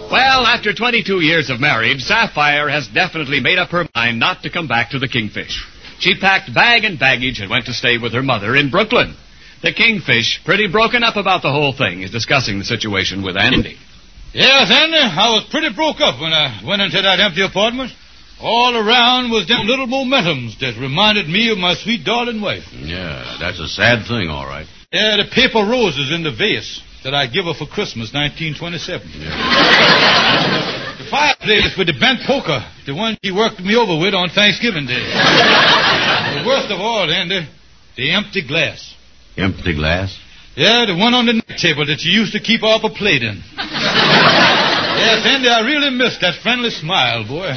Well, after 22 years of marriage, Sapphire has definitely made up her mind not to come back to the Kingfish. She packed bag and baggage and went to stay with her mother in Brooklyn. The Kingfish, pretty broken up about the whole thing, is discussing the situation with Andy. Yes, Andy, I was pretty broke up when I went into that empty apartment. All around was them little momentums that reminded me of my sweet darling wife. Yeah, that's a sad thing, all right. Yeah, the paper roses in the vase that I give her for Christmas, 1927. Yeah. The fireplace with the bent poker, the one she worked me over with on Thanksgiving Day. The worst of all, Andy, the empty glass. Empty glass? Yeah, the one on the night table that you used to keep up a plate in. Yes, Andy, I really miss that friendly smile, boy.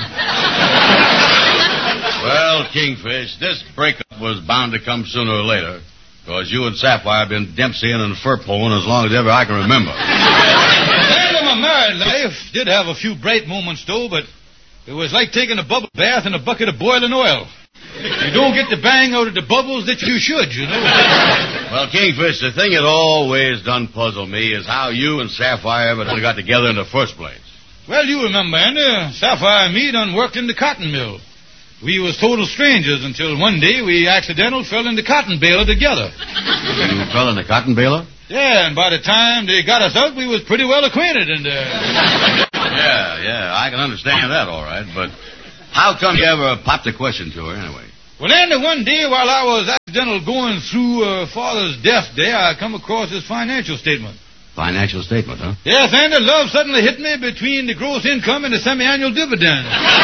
Well, Kingfish, this breakup was bound to come sooner or later, because you and Sapphire have been Dempseying and fur-pulling as long as ever I can remember. And my married life did have a few bright moments, though, but it was like taking a bubble bath in a bucket of boiling oil. You don't get the bang out of the bubbles that you should, you know. Well, Kingfish, the thing that always done puzzle me is how you and Sapphire ever got together in the first place. Well, you remember, Andy, Sapphire and me done worked in the cotton mill. We was total strangers until one day we accidentally fell in the cotton baler together. You fell in the cotton baler? Yeah, and by the time they got us out, we was pretty well acquainted. And Yeah, I can understand that, all right, but how come you ever popped the question to her, anyway? Well, Andy, one day while I was accidentally going through Father's death day, I come across his financial statement. Financial statement, huh? Yes, Andy, love suddenly hit me between the gross income and the semi-annual dividend.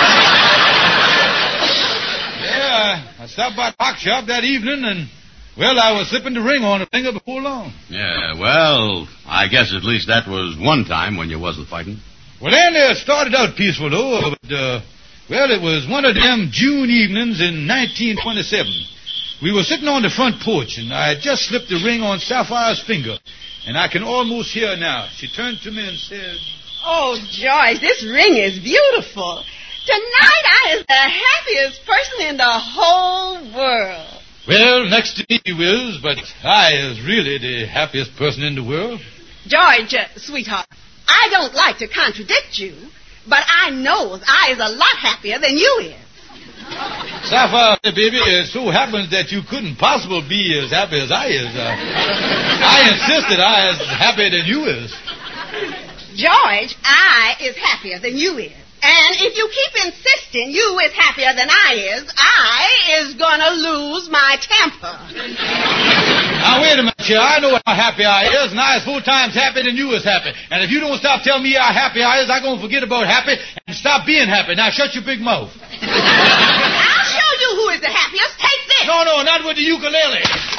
Yeah, I stopped by the box shop that evening, and, well, I was slipping the ring on the finger before long. Yeah, well, I guess at least that was one time when you wasn't fighting. Well, Andy, it started out peaceful, though, but, well, it was one of them June evenings in 1927. We were sitting on the front porch, and I had just slipped the ring on Sapphire's finger, and I can almost hear her now. She turned to me and said, "Oh, George, this ring is beautiful. Tonight I is the happiest person in the whole world." Well, next to me you is, but I is really the happiest person in the world. George, sweetheart, I don't like to contradict you, but I know I is a lot happier than you is. Sapphire, baby, it so happens that you couldn't possibly be as happy as I is. I insisted I is happier than you is. George, I is happier than you is. And if you keep insisting you is happier than I is gonna lose my temper. Now, wait a minute, Chair. I know how happy I is, and I is 4 times happier than you is happy. And if you don't stop telling me how happy I is, I'm gonna forget about happy and stop being happy. Now, shut your big mouth. I'll show you who is the happiest. Take this. No, not with the ukulele.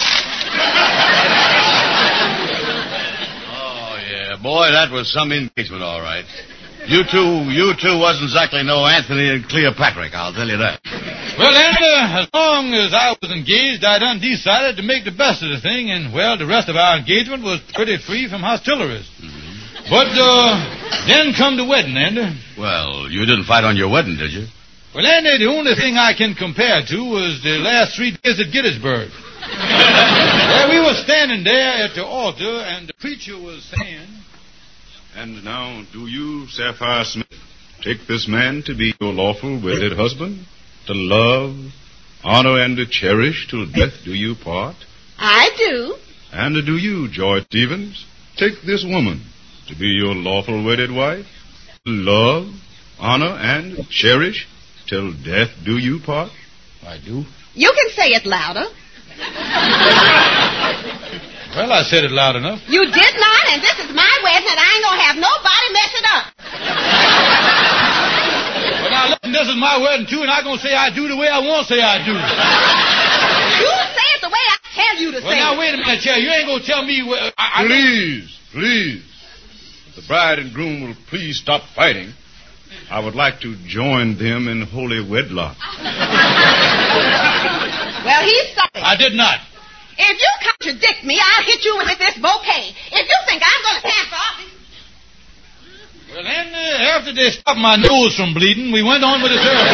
Oh, yeah, boy, that was some engagement, all right. You two wasn't exactly no Anthony and Cleopatra, I'll tell you that. Well, Andy, as long as I was engaged, I done decided to make the best of the thing, and, well, the rest of our engagement was pretty free from hostilities. Mm-hmm. But, then come the wedding, Andy. Well, you didn't fight on your wedding, did you? Well, Andy, the only thing I can compare to was the last 3 days at Gettysburg. Well, we were standing there at the altar, and the preacher was saying... "And now, do you, Sapphire Smith, take this man to be your lawful wedded husband, to love, honor, and to cherish till death do you part? I do. And do you, George Stevens, take this woman to be your lawful wedded wife, to love, honor, and cherish till death do you part?" I do. You can say it louder. Well, I said it loud enough. You did not, and this is my wedding, and I ain't gonna have nobody mess it up. Well, now, listen, this is my wedding, too, and I'm gonna say I do the way I want to say I do. You say it the way I tell you to say it. Well, now, wait a minute, Chair. You ain't gonna tell me... Please. The bride and groom will please stop fighting. I would like to join them in holy wedlock. Well, he's sorry. I did not. If you contradict me, I'll hit you with this bouquet. If you think I'm going to stand for office... Well, then, after they stopped my nose from bleeding, we went on with the service.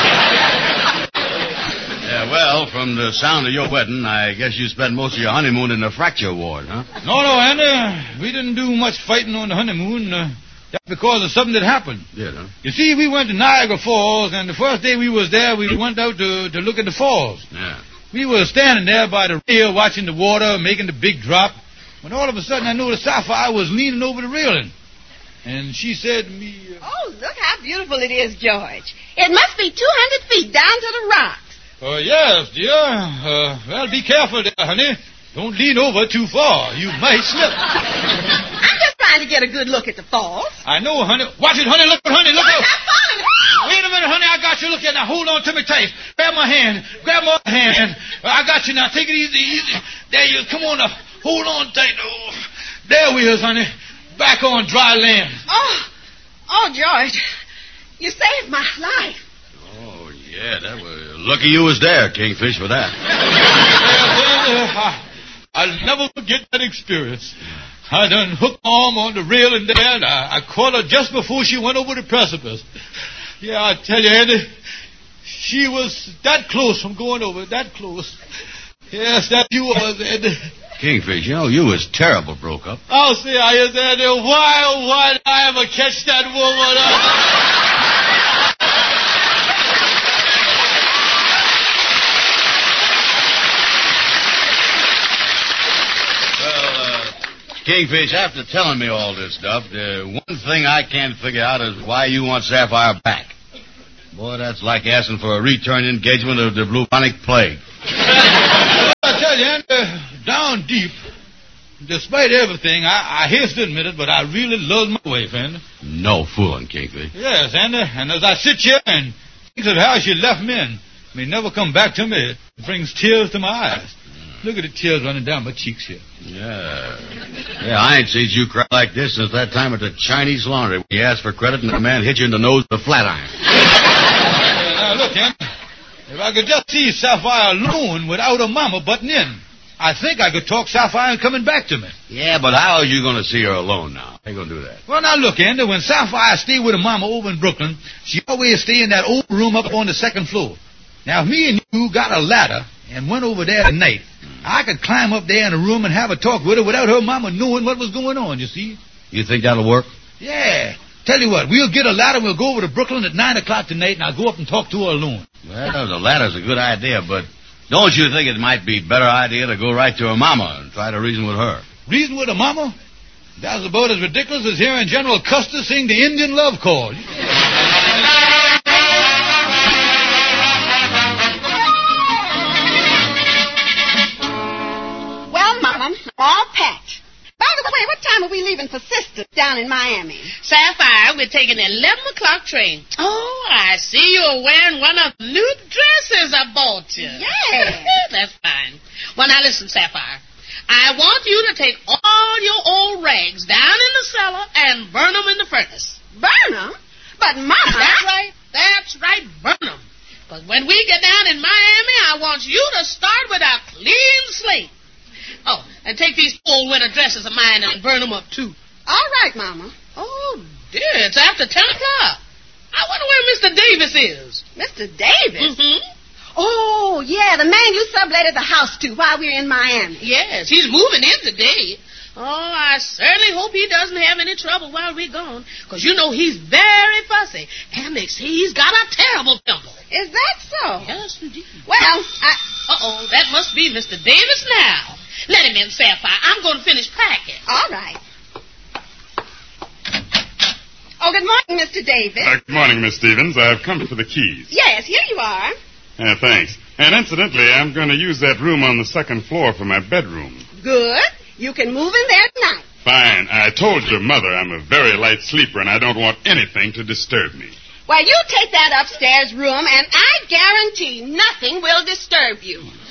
Yeah, well, from the sound of your wedding, I guess you spent most of your honeymoon in the fracture ward, huh? No, Andy. We didn't do much fighting on the honeymoon. That's because of something that happened. Yeah, huh? You see, we went to Niagara Falls, and the first day we was there, we went out to look at the falls. Yeah. We were standing there by the rail watching the water, making the big drop, when all of a sudden I noticed Sapphire was leaning over the railing. And she said to me... Oh, look how beautiful it is, George. It must be 200 feet down to the rocks. Yes, dear. Well, be careful there, honey. Don't lean over too far. You might slip. I'm just trying to get a good look at the falls. I know, honey. Watch it, honey. Look, honey. Look out. I'm falling. Wait a minute, honey. I got you. Look here. Now, hold on to me tight. Grab my hand. Grab my hand. I got you now. Take it easy. There you come on up. Hold on tight. Oh, there we is, honey. Back on dry land. Oh, George. You saved my life. Oh, yeah, that was... Lucky you was there, Kingfish, for that. I'll never forget that experience. I done hooked my arm on the railing there, and I caught her just before she went over the precipice. Yeah, I tell you, Andy, she was that close from going over, that close. Yes, that you was, Andy. Kingfish, you know, you was terrible broke up. I'll say I is, Andy. Why did I ever catch that woman? Kingfish, after telling me all this stuff, the one thing I can't figure out is why you want Sapphire back. Boy, that's like asking for a return engagement of the bubonic plague. I tell you, Andy, down deep, despite everything, I hate to admit it, but I really love my wife, Andy. No fooling, Kingfish. Yes, Andy, and as I sit here and think of how she left me and may never come back to me, it brings tears to my eyes. Look at the tears running down my cheeks here. Yeah, I ain't seen you cry like this since that time at the Chinese laundry when you asked for credit and the man hit you in the nose with a flat iron. Now, look, Andy, if I could just see Sapphire alone without her mama butting in, I think I could talk Sapphire into coming back to me. Yeah, but how are you going to see her alone now? How you going to do that? Well, now, look, Andy, when Sapphire stayed with her mama over in Brooklyn, she always stayed in that old room up on the second floor. Now, if me and you got a ladder and went over there tonight, I could climb up there in the room and have a talk with her without her mama knowing what was going on, you see? You think that'll work? Yeah. Tell you what, we'll get a ladder and we'll go over to Brooklyn at 9 o'clock tonight, and I'll go up and talk to her alone. Well, the ladder's a good idea, but don't you think it might be a better idea to go right to her mama and try to reason with her? Reason with her mama? That's about as ridiculous as hearing General Custer sing the Indian love chord. All packed. By the way, what time are we leaving for Sisters down in Miami? Sapphire, we're taking the 11 o'clock train. Oh, I see you're wearing one of the new dresses I bought you. Yeah. That's fine. Well, now listen, Sapphire. I want you to take all your old rags down in the cellar and burn them in the furnace. Burn them? But, Mama... That's right, burn them. Because when we get down in Miami, I want you to start with a clean slate. Oh, and take these old winter dresses of mine and burn them up, too. All right, Mama. Oh, dear, it's after 10 o'clock. I wonder where Mr. Davis is. Mr. Davis? Mm-hmm. Oh, yeah, the man you subletted the house to while we were in Miami. Yes, he's moving in today. Oh, I certainly hope he doesn't have any trouble while we're gone, because you know he's very fussy, and they say he's got a terrible temper. Is that so? Yes, indeed. Well, Uh-oh, that must be Mr. Davis now. Let him in, Sapphire. I'm going to finish packing. All right. Oh, good morning, Mr. Davis. Good morning, Miss Stevens. I've come for the keys. Yes, here you are. Thanks. And incidentally, I'm going to use that room on the second floor for my bedroom. Good. You can move in there tonight. Fine. I told your mother I'm a very light sleeper and I don't want anything to disturb me. Well, you take that upstairs room and I guarantee nothing will disturb you.